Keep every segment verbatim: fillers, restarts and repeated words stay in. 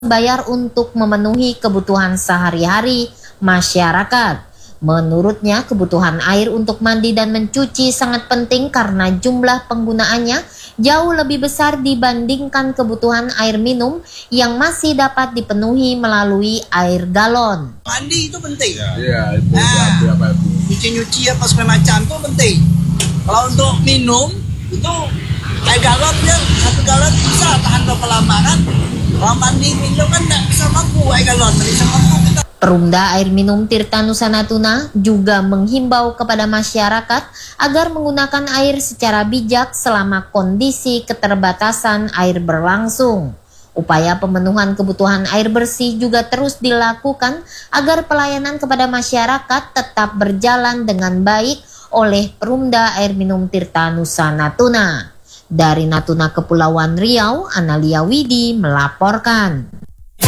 bayar untuk memenuhi kebutuhan sehari-hari masyarakat. Menurutnya, kebutuhan air untuk mandi dan mencuci sangat penting karena jumlah penggunaannya jauh lebih besar dibandingkan kebutuhan air minum yang masih dapat dipenuhi melalui air galon. Mandi itu penting. Iya, itu nah, apa nyuci-nyuci apa segala macam itu penting. Kalau untuk minum itu air galonnya satu galon bisa tahan berapa lama kan? Kalau mandi minum kan nggak bisa mampu air galon, nggak bisa mampu kita. Perumda Air Minum Tirta Nusa Natuna juga menghimbau kepada masyarakat agar menggunakan air secara bijak selama kondisi keterbatasan air berlangsung. Upaya pemenuhan kebutuhan air bersih juga terus dilakukan agar pelayanan kepada masyarakat tetap berjalan dengan baik oleh Perumda Air Minum Tirta Nusa Natuna. Dari Natuna Kepulauan Riau, Analia Widi melaporkan.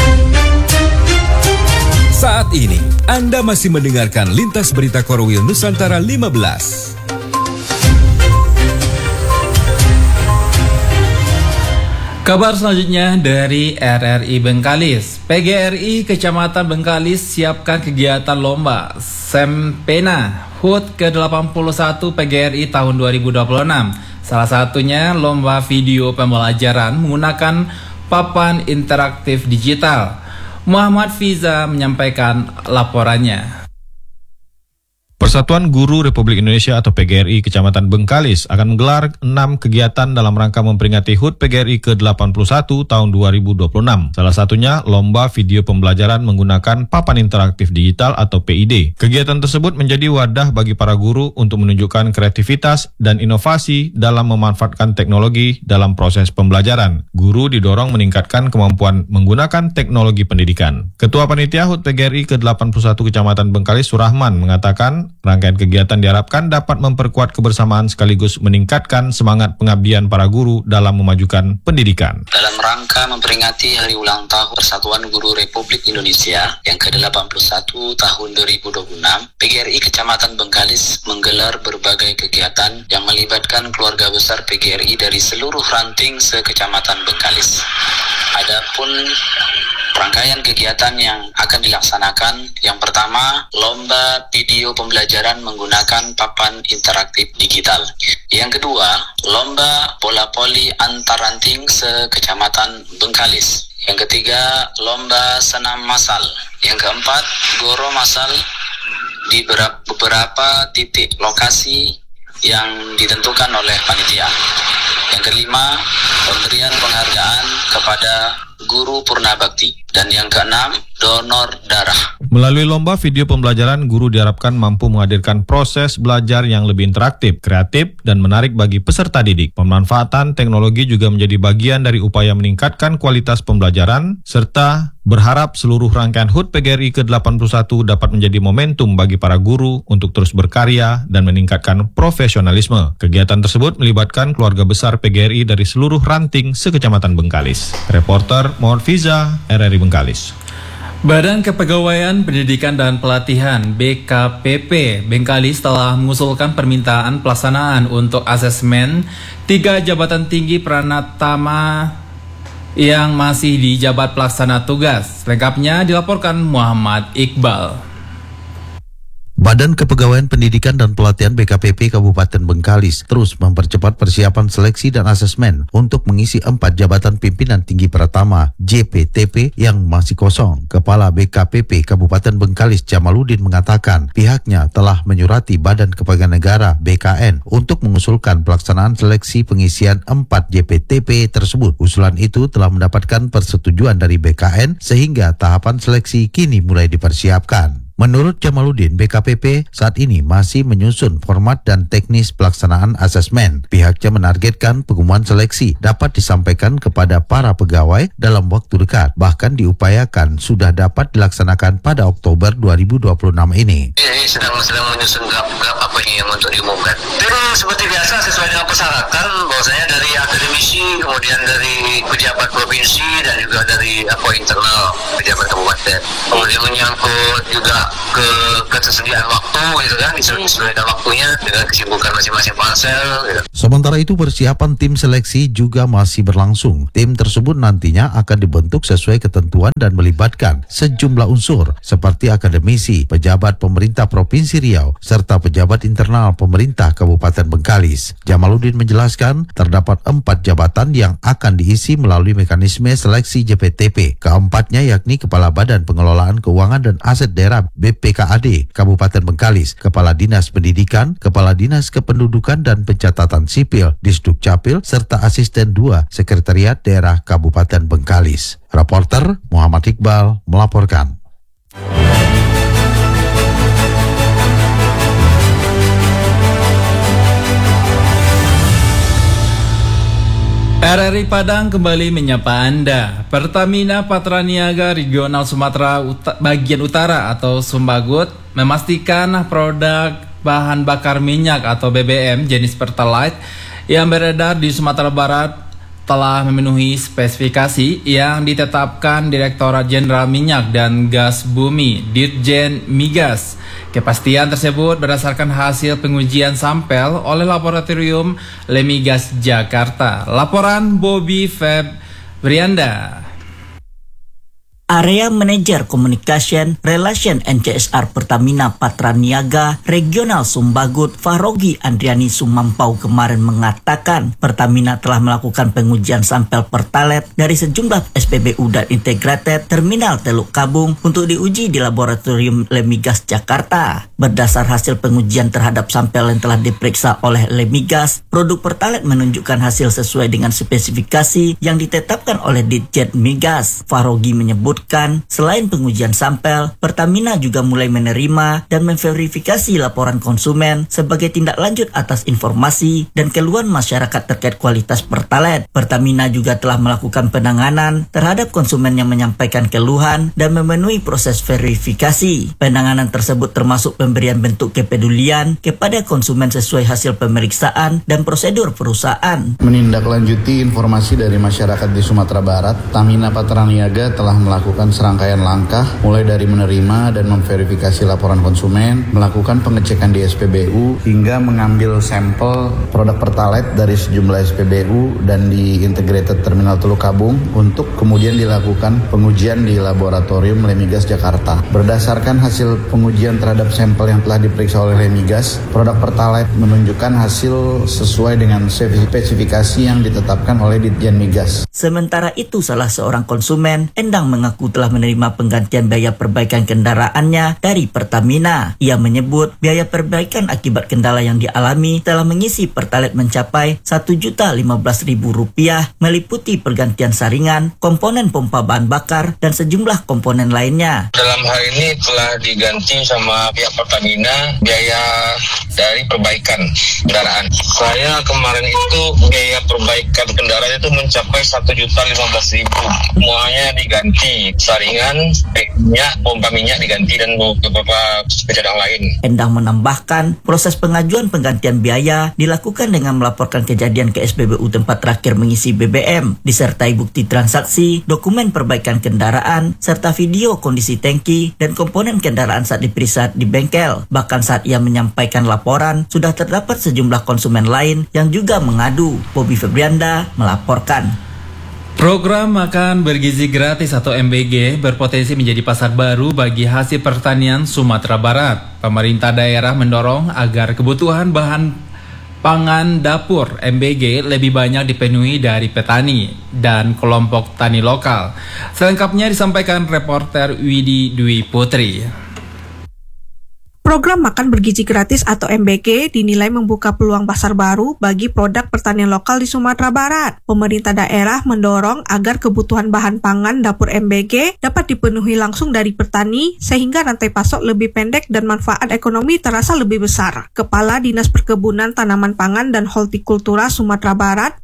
Saat ini, Anda masih mendengarkan Lintas Berita Korwil Nusantara lima belas. Kabar selanjutnya dari R R I Bengkalis. P G R I Kecamatan Bengkalis siapkan kegiatan lomba Sempena H U T ke delapan puluh satu P G R I tahun dua ribu dua puluh enam. Salah satunya lomba video pembelajaran menggunakan papan interaktif digital. Muhammad Fiza menyampaikan laporannya. Persatuan Guru Republik Indonesia atau P G R I Kecamatan Bengkalis akan menggelar enam kegiatan dalam rangka memperingati H U T P G R I ke delapan puluh satu tahun dua ribu dua puluh enam. Salah satunya lomba video pembelajaran menggunakan papan interaktif digital atau P I D. Kegiatan tersebut menjadi wadah bagi para guru untuk menunjukkan kreativitas dan inovasi dalam memanfaatkan teknologi dalam proses pembelajaran. Guru didorong meningkatkan kemampuan menggunakan teknologi pendidikan. Ketua Panitia H U T P G R I ke delapan puluh satu Kecamatan Bengkalis Surahman mengatakan rangkaian kegiatan diharapkan dapat memperkuat kebersamaan sekaligus meningkatkan semangat pengabdian para guru dalam memajukan pendidikan. Dalam rangka memperingati hari ulang tahun Persatuan Guru Republik Indonesia yang ke delapan puluh satu tahun dua ribu dua puluh enam, P G R I Kecamatan Bengkalis menggelar berbagai kegiatan yang melibatkan keluarga besar P G R I dari seluruh ranting se-Kecamatan Bengkalis. Adapun rangkaian kegiatan yang akan dilaksanakan, yang pertama, lomba video pembelajaran menggunakan papan interaktif digital. Yang kedua, lomba bola voli antar ranting se-Kecamatan Bengkalis. Yang ketiga, lomba senam massal. Yang keempat, goro massal di beberapa titik lokasi yang ditentukan oleh panitia. Yang kelima, pemberian penghargaan kepada guru purna bakti. Dan yang keenam, donor darah. Melalui lomba video pembelajaran, guru diharapkan mampu menghadirkan proses belajar yang lebih interaktif, kreatif, dan menarik bagi peserta didik. Pemanfaatan teknologi juga menjadi bagian dari upaya meningkatkan kualitas pembelajaran, serta berharap seluruh rangkaian H U T P G R I ke delapan puluh satu dapat menjadi momentum bagi para guru untuk terus berkarya dan meningkatkan profesionalisme. Kegiatan tersebut melibatkan keluarga besar P G R I dari seluruh ranting se-Kecamatan Bengkalis. Reporter Muhammad Fiza, R R I Bengkalis. Badan Kepegawaian Pendidikan dan Pelatihan B K P P Bengkalis telah mengusulkan permintaan pelaksanaan untuk asesmen tiga jabatan tinggi Pranatama yang masih di jabat pelaksana tugas. Lengkapnya dilaporkan Muhammad Iqbal. Badan Kepegawaian Pendidikan dan Pelatihan B K P P Kabupaten Bengkalis terus mempercepat persiapan seleksi dan asesmen untuk mengisi empat jabatan pimpinan tinggi Pratama J P T P yang masih kosong. Kepala B K P P Kabupaten Bengkalis Jamaludin mengatakan pihaknya telah menyurati Badan Kepegawaian Negara B K N untuk mengusulkan pelaksanaan seleksi pengisian empat J P T P tersebut. Usulan itu telah mendapatkan persetujuan dari B K N sehingga tahapan seleksi kini mulai dipersiapkan. Menurut Jamaludin, B K P P saat ini masih menyusun format dan teknis pelaksanaan asesmen. Pihaknya menargetkan pengumuman seleksi dapat disampaikan kepada para pegawai dalam waktu dekat. Bahkan diupayakan sudah dapat dilaksanakan pada Oktober dua ribu dua puluh enam ini. Ini sedang sedang menyusun graf-graf apa yang untuk diumumkan. Dan seperti biasa sesuai dengan persyaratan bahwasanya dari akademisi, kemudian dari pejabat provinsi dan juga dari apa internal pejabat kabupaten. Kemudian menyangkut juga ke ketersediaan waktu gitu kan, disesuaikan waktunya dengan kesibukan masing-masing pansel gitu. Sementara itu persiapan tim seleksi juga masih berlangsung. Tim tersebut nantinya akan dibentuk sesuai ketentuan dan melibatkan sejumlah unsur seperti akademisi, pejabat pemerintah Provinsi Riau, serta pejabat internal pemerintah Kabupaten Bengkalis. Jamaluddin menjelaskan terdapat empat jabatan yang akan diisi melalui mekanisme seleksi J P T P. Keempatnya yakni Kepala Badan Pengelolaan Keuangan dan Aset Daerah B P K A D Kabupaten Bengkalis, Kepala Dinas Pendidikan, Kepala Dinas Kependudukan dan Pencatatan Sipil Disduk Capil, serta Asisten dua Sekretariat Daerah Kabupaten Bengkalis. Reporter Muhammad Iqbal melaporkan. R R I Padang kembali menyapa Anda. Pertamina Patraniaga Regional Sumatera Ut- Bagian Utara atau Sumbagut memastikan produk bahan bakar minyak atau B B M jenis Pertalite yang beredar di Sumatera Barat telah memenuhi spesifikasi yang ditetapkan Direktorat Jenderal Minyak dan Gas Bumi Ditjen Migas. Kepastian tersebut berdasarkan hasil pengujian sampel oleh Laboratorium Lemigas Jakarta. Laporan Bobby Febrianda. Area Manager Communication Relation N C S R Pertamina Patraniaga Regional Sumbagut Farogi Andriani Sumampau kemarin mengatakan Pertamina telah melakukan pengujian sampel Pertalite dari sejumlah S P B U dan Integrated Terminal Teluk Kabung untuk diuji di Laboratorium Lemigas Jakarta. Berdasar hasil pengujian terhadap sampel yang telah diperiksa oleh Lemigas, produk Pertalite menunjukkan hasil sesuai dengan spesifikasi yang ditetapkan oleh Ditjen Migas. Farogi menyebut selain pengujian sampel, Pertamina juga mulai menerima dan memverifikasi laporan konsumen sebagai tindak lanjut atas informasi dan keluhan masyarakat terkait kualitas Pertalite. Pertamina juga telah melakukan penanganan terhadap konsumen yang menyampaikan keluhan dan memenuhi proses verifikasi. Penanganan tersebut termasuk pemberian bentuk kepedulian kepada konsumen sesuai hasil pemeriksaan dan prosedur perusahaan. Menindaklanjuti informasi dari masyarakat di Sumatera Barat, Pertamina Patraniaga telah melakukan melakukan serangkaian langkah mulai dari menerima dan memverifikasi laporan konsumen, melakukan pengecekan di S P B U, hingga mengambil sampel produk Pertalite dari sejumlah S P B U dan di Integrated Terminal Teluk Kabung untuk kemudian dilakukan pengujian di Laboratorium Lemigas Jakarta. Berdasarkan hasil pengujian terhadap sampel yang telah diperiksa oleh Lemigas, produk Pertalite menunjukkan hasil sesuai dengan spesifikasi yang ditetapkan oleh Ditjen Migas. Sementara itu, salah seorang konsumen, Endang, mengaku telah menerima penggantian biaya perbaikan kendaraannya dari Pertamina. Ia menyebut biaya perbaikan akibat kendala yang dialami telah mengisi Pertalite mencapai satu juta lima belas ribu rupiah, meliputi pergantian saringan, komponen pompa bahan bakar, dan sejumlah komponen lainnya. Dalam hal ini telah diganti sama pihak Pertamina biaya dari perbaikan kendaraan. Saya kemarin itu biaya perbaikan kendaraan itu mencapai satu juta lima belas ribu. Semuanya diganti, saringan, minyak, pompa minyak diganti, dan beberapa cadangan lain. Endang menambahkan, proses pengajuan penggantian biaya dilakukan dengan melaporkan kejadian ke S P B U tempat terakhir mengisi B B M, disertai bukti transaksi, dokumen perbaikan kendaraan, serta video kondisi tangki dan komponen kendaraan saat diperiksa di bengkel. Bahkan saat ia menyampaikan laporan, sudah terdapat sejumlah konsumen lain yang juga mengadu. Bobby Febrianda melaporkan. Program makan bergizi gratis atau M B G berpotensi menjadi pasar baru bagi hasil pertanian Sumatera Barat. Pemerintah daerah mendorong agar kebutuhan bahan pangan dapur M B G lebih banyak dipenuhi dari petani dan kelompok tani lokal. Selengkapnya disampaikan reporter Widi Dwi Putri. Program makan bergizi gratis atau M B G dinilai membuka peluang pasar baru bagi produk pertanian lokal di Sumatera Barat. Pemerintah daerah mendorong agar kebutuhan bahan pangan dapur M B G dapat dipenuhi langsung dari petani sehingga rantai pasok lebih pendek dan manfaat ekonomi terasa lebih besar. Kepala Dinas Perkebunan Tanaman Pangan dan Hortikultura Sumatera Barat,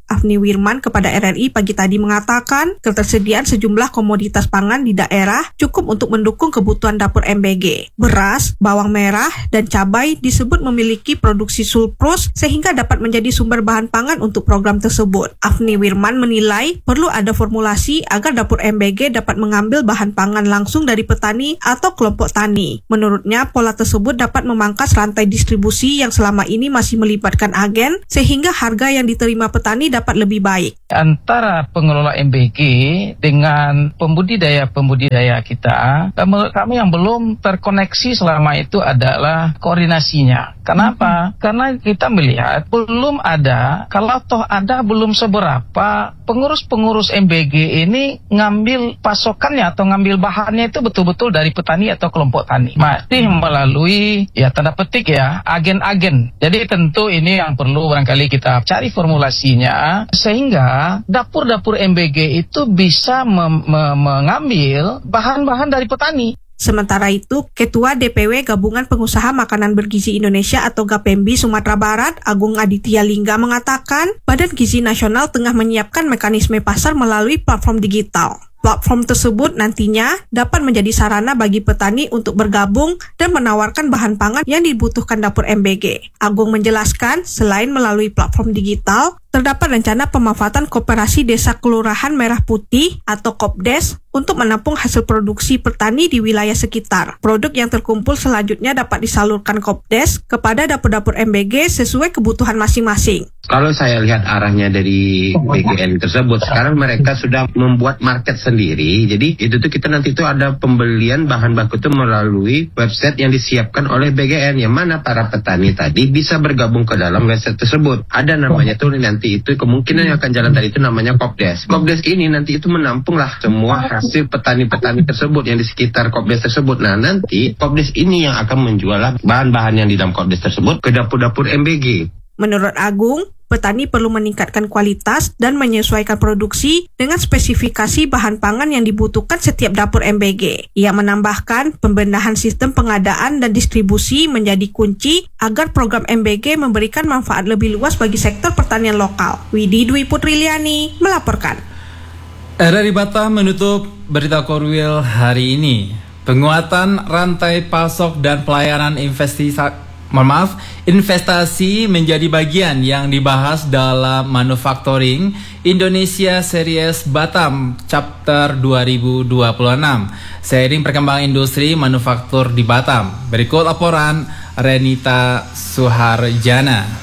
Afni Wirman kepada R R I pagi tadi mengatakan ketersediaan sejumlah komoditas pangan di daerah cukup untuk mendukung kebutuhan dapur M B G. Beras, bawang merah, dan cabai disebut memiliki produksi surplus sehingga dapat menjadi sumber bahan pangan untuk program tersebut. Afni Wirman menilai perlu ada formulasi agar dapur M B G dapat mengambil bahan pangan langsung dari petani atau kelompok tani. Menurutnya, pola tersebut dapat memangkas rantai distribusi yang selama ini masih melibatkan agen sehingga harga yang diterima petani dapat lebih baik. Antara pengelola M B G dengan pembudidaya-pembudidaya kita, menurut kami yang belum terkoneksi selama itu adalah koordinasinya. Kenapa? Hmm. Karena kita melihat belum ada, kalau toh ada belum seberapa pengurus-pengurus M B G ini ngambil pasokannya atau ngambil bahannya itu betul-betul dari petani atau kelompok tani. Masih melalui ya tanda petik ya agen-agen. Jadi tentu ini yang perlu barangkali kita cari formulasinya sehingga dapur-dapur M B G itu bisa mem- mem- mengambil bahan-bahan dari petani. Sementara itu, Ketua D P W Gabungan Pengusaha Makanan Bergizi Indonesia atau Gapembi Sumatera Barat, Agung Aditya Lingga mengatakan, Badan Gizi Nasional tengah menyiapkan mekanisme pasar melalui platform digital. Platform tersebut nantinya dapat menjadi sarana bagi petani untuk bergabung dan menawarkan bahan pangan yang dibutuhkan dapur M B G. Agung menjelaskan, selain melalui platform digital, terdapat rencana pemanfaatan Koperasi Desa Kelurahan Merah Putih atau Kopdes untuk menampung hasil produksi petani di wilayah sekitar. Produk yang terkumpul selanjutnya dapat disalurkan Kopdes kepada dapur-dapur M B G sesuai kebutuhan masing-masing. Kalau saya lihat arahnya dari B G N tersebut, sekarang mereka sudah membuat market sendiri. Jadi itu tuh kita nanti itu ada pembelian bahan baku itu melalui website yang disiapkan oleh B G N, yang mana para petani tadi bisa bergabung ke dalam website tersebut. Ada namanya tuh nanti itu kemungkinan yang akan jalan tadi itu namanya Kopdes. Kopdes ini nanti itu menampung lah semua hasil petani-petani tersebut yang di sekitar Kopdes tersebut. Nah nanti Kopdes ini yang akan menjual bahan-bahan yang di dalam Kopdes tersebut ke dapur-dapur M B G. Menurut Agung, petani perlu meningkatkan kualitas dan menyesuaikan produksi dengan spesifikasi bahan pangan yang dibutuhkan setiap dapur M B G. Ia menambahkan, pembenahan sistem pengadaan dan distribusi menjadi kunci agar program M B G memberikan manfaat lebih luas bagi sektor pertanian lokal. Widi Dwi Putriliani melaporkan. R R I Batam menutup berita Korwil hari ini. Penguatan rantai pasok dan pelayanan investasi Mohon maaf, investasi menjadi bagian yang dibahas dalam Manufacturing Indonesia Series Batam Chapter dua ribu dua puluh enam seiring perkembangan industri manufaktur di Batam. Berikut laporan Renita Suharjana.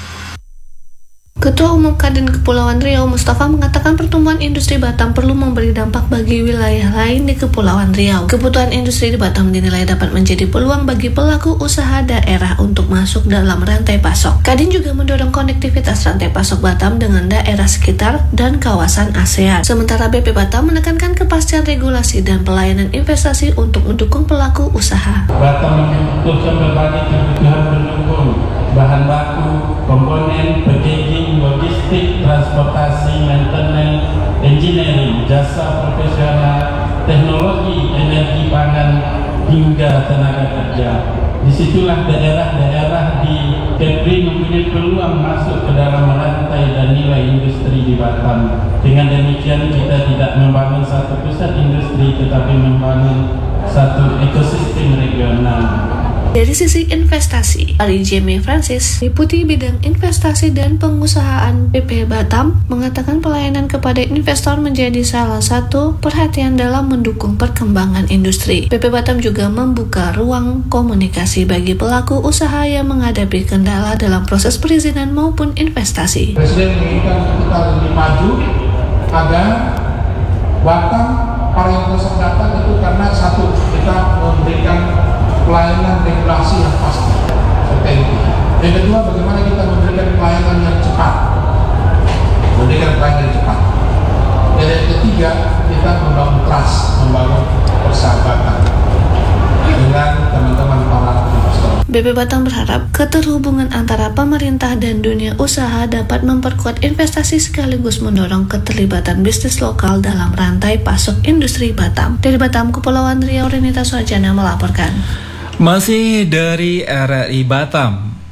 Ketua Umum Kadin Kepulauan Riau Mustafa mengatakan pertumbuhan industri Batam perlu memberi dampak bagi wilayah lain di Kepulauan Riau. Kebutuhan industri di Batam dinilai dapat menjadi peluang bagi pelaku usaha daerah untuk masuk dalam rantai pasok. Kadin juga mendorong konektivitas rantai pasok Batam dengan daerah sekitar dan kawasan ASEAN. Sementara B P Batam menekankan kepastian regulasi dan pelayanan investasi untuk mendukung pelaku usaha. Batam membutuhkan berbagai kebutuhan pendukung bahan baku, komponen, packaging, logistik, transportasi, maintenance, engineering, jasa profesional, teknologi, energi pangan, hingga tenaga kerja. Disitulah daerah-daerah di Kepri mempunyai peluang masuk ke dalam rantai dan nilai industri di Batam. Dengan demikian kita tidak membangun satu pusat industri tetapi membangun satu ekosistem regional. Dari sisi investasi, Ali Jeme Francis, Deputi Bidang Investasi dan Pengusahaan B P Batam, mengatakan pelayanan kepada investor menjadi salah satu perhatian dalam mendukung perkembangan industri. B P Batam juga membuka ruang komunikasi bagi pelaku usaha yang menghadapi kendala dalam proses perizinan maupun investasi. Presiden menginginkan kita lebih maju agar Batam pariwisata datang itu karena satu, kita memberikan pelayanan regulasi yang pasti. Yang kedua, bagaimana kita memberikan pelayanan yang cepat, memberikan pelayanan yang cepat. Dan yang ketiga, kita membangun trust, membangun persahabatan dengan teman-teman para investor. B P Batam berharap keterhubungan antara pemerintah dan dunia usaha dapat memperkuat investasi sekaligus mendorong keterlibatan bisnis lokal dalam rantai pasok industri Batam. Dari Batam, Kepulauan Riau, Renita Suharjana melaporkan. Masih dari R R I Batam,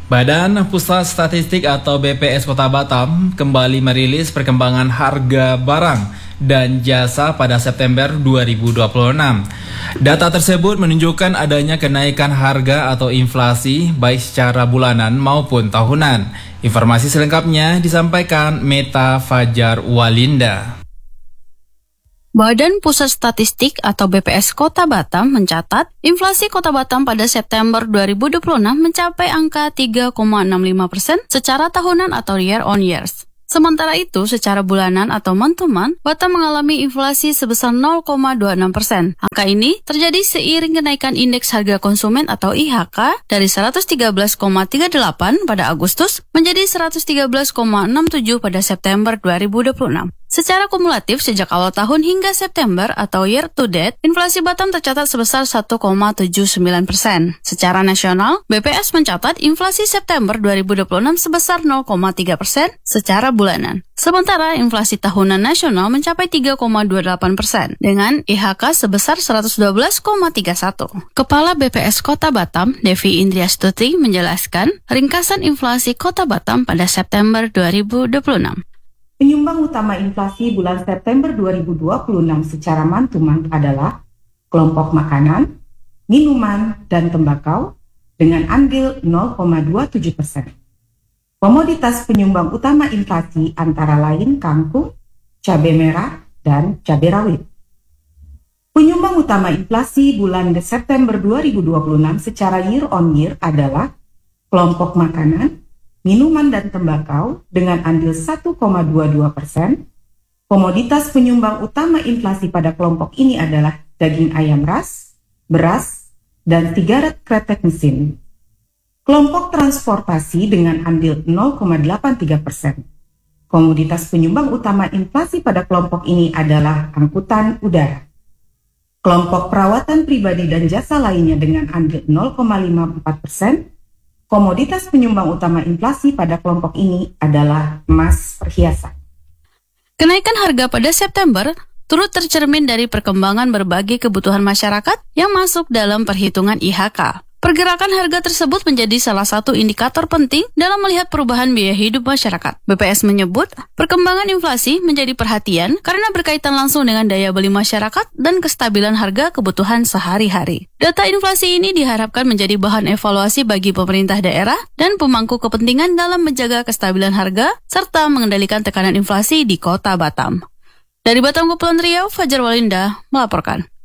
Badan Pusat Statistik atau B P S Kota Batam kembali merilis perkembangan harga barang dan jasa pada September dua ribu dua puluh enam. Data tersebut menunjukkan adanya kenaikan harga atau inflasi baik secara bulanan maupun tahunan. Informasi selengkapnya disampaikan Meta Fajar Walinda. Badan Pusat Statistik atau B P S Kota Batam mencatat inflasi Kota Batam pada September dua ribu dua puluh enam mencapai angka tiga koma enam lima persen secara tahunan atau year on years. Sementara itu, secara bulanan atau month to month, Batam mengalami inflasi sebesar nol koma dua enam persen. Angka ini terjadi seiring kenaikan indeks harga konsumen atau I H K dari seratus tiga belas koma tiga delapan pada Agustus menjadi seratus tiga belas koma enam tujuh pada September dua ribu dua puluh enam. Secara kumulatif sejak awal tahun hingga September atau year to date, inflasi Batam tercatat sebesar satu koma tujuh sembilan persen. Secara nasional, B P S mencatat inflasi September dua ribu dua puluh enam sebesar nol koma tiga persen secara bulanan. Sementara inflasi tahunan nasional mencapai tiga koma dua delapan persen dengan I H K sebesar seratus dua belas koma tiga satu. Kepala B P S Kota Batam, Devi Indriastuti, menjelaskan ringkasan inflasi Kota Batam pada September dua ribu dua puluh enam. Penyumbang utama inflasi bulan September dua ribu dua puluh enam secara month to month adalah kelompok makanan, minuman, dan tembakau dengan andil nol koma dua tujuh persen. Komoditas penyumbang utama inflasi antara lain kangkung, cabai merah, dan cabai rawit. Penyumbang utama inflasi bulan September dua ribu dua puluh enam secara year on year adalah kelompok makanan, minuman dan tembakau dengan andil satu koma dua dua persen. Komoditas penyumbang utama inflasi pada kelompok ini adalah daging ayam ras, beras, dan sigaret kretek mesin. Kelompok transportasi dengan andil nol koma delapan tiga persen. Komoditas penyumbang utama inflasi pada kelompok ini adalah angkutan udara. Kelompok perawatan pribadi dan jasa lainnya dengan andil nol koma lima empat persen. Komoditas penyumbang utama inflasi pada kelompok ini adalah emas perhiasan. Kenaikan harga pada September turut tercermin dari perkembangan berbagai kebutuhan masyarakat yang masuk dalam perhitungan I H K. Pergerakan harga tersebut menjadi salah satu indikator penting dalam melihat perubahan biaya hidup masyarakat. B P S menyebut, perkembangan inflasi menjadi perhatian karena berkaitan langsung dengan daya beli masyarakat dan kestabilan harga kebutuhan sehari-hari. Data inflasi ini diharapkan menjadi bahan evaluasi bagi pemerintah daerah dan pemangku kepentingan dalam menjaga kestabilan harga serta mengendalikan tekanan inflasi di Kota Batam. Dari Batam Kepulauan Riau, Fajar Walinda melaporkan.